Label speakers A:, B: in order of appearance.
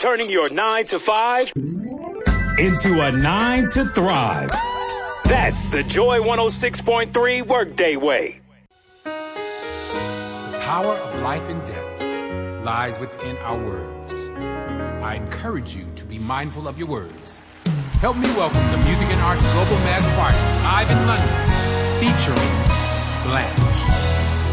A: turning your 9 to 5 into a 9 to thrive. That's the Joy 106.3 Workday Way.
B: The power of life and death lies within our words. I encourage you to be mindful of your words. Help me welcome the Music and Arts Global Mass Choir live in London, featuring Blanche.